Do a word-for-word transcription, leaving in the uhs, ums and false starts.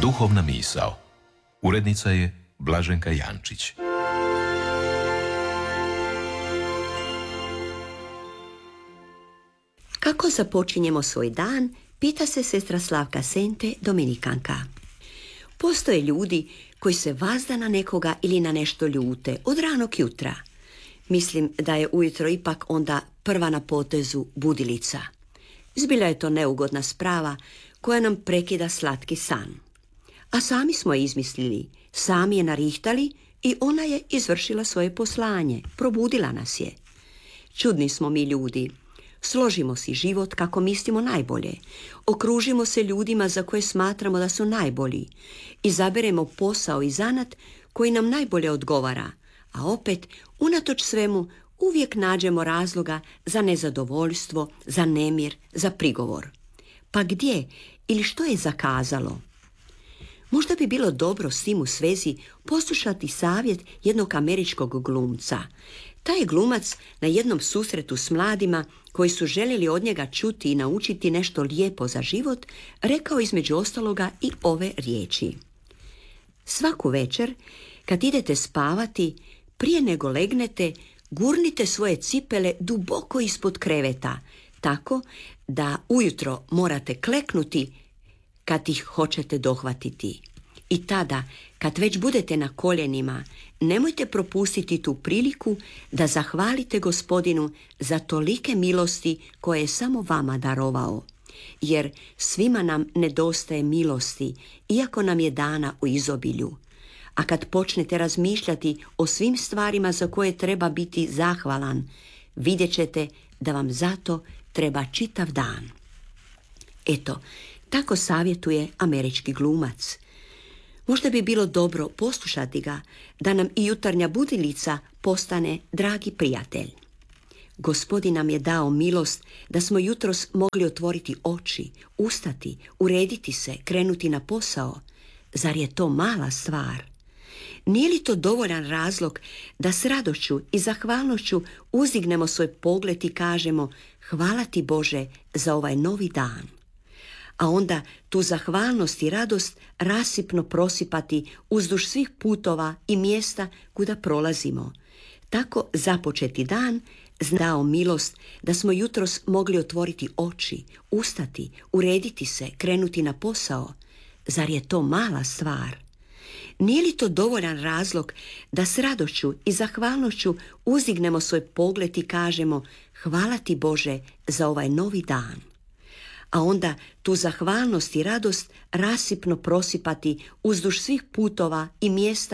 Duhovna misao. Urednica je Blaženka Jančić. Kako započinjemo svoj dan, pita se sestra Slavka Sente, dominikanka. Postoje ljudi koji se vazda na nekoga ili na nešto ljute od ranog jutra. Mislim da je ujutro ipak onda prva na potezu budilica. Zbilja je to neugodna sprava koja nam prekida slatki san. A sami smo je izmislili, sami je narihtali i ona je izvršila svoje poslanje, probudila nas je. Čudni smo mi ljudi. Složimo si život kako mislimo najbolje. Okružimo se ljudima za koje smatramo da su najbolji. Izaberemo posao i zanat koji nam najbolje odgovara, a opet, unatoč svemu, uvijek nađemo razloga za nezadovoljstvo, za nemir, za prigovor. Pa gdje ili što je zakazalo? Možda bi bilo dobro s tim u svezi poslušati savjet jednog američkog glumca. Taj je glumac na jednom susretu s mladima koji su željeli od njega čuti i naučiti nešto lijepo za život, rekao između ostaloga i ove riječi. Svaku večer, kad idete spavati, prije nego legnete, gurnite svoje cipele duboko ispod kreveta, tako da ujutro morate kleknuti kad ih hoćete dohvatiti. I tada, kad već budete na koljenima, nemojte propustiti tu priliku da zahvalite Gospodinu za tolike milosti koje je samo vama darovao. Jer svima nam nedostaje milosti, iako nam je dana u izobilju. A kad počnete razmišljati o svim stvarima za koje treba biti zahvalan, vidjet ćete da vam zato treba čitav dan. Eto, tako savjetuje američki glumac. Možda bi bilo dobro poslušati ga, da nam i jutarnja budilica postane dragi prijatelj. Gospodin nam je dao milost da smo jutros mogli otvoriti oči, ustati, urediti se, krenuti na posao. Zar je to mala stvar? Nije li to dovoljan razlog da s radošću i zahvalnošću uzdignemo svoj pogled i kažemo hvala ti Bože za ovaj novi dan? A onda tu zahvalnost i radost rasipno prosipati uzduž svih putova i mjesta kuda prolazimo. Tako započeti dan dao milost da smo jutros mogli otvoriti oči, ustati, urediti se, krenuti na posao. Zar je to mala stvar? Nije li to dovoljan razlog da s radošću i zahvalnošću uzdignemo svoj pogled i kažemo hvala ti Bože za ovaj novi dan? A onda tu zahvalnost i radost rasipno prosipati uzduž svih putova i mjesta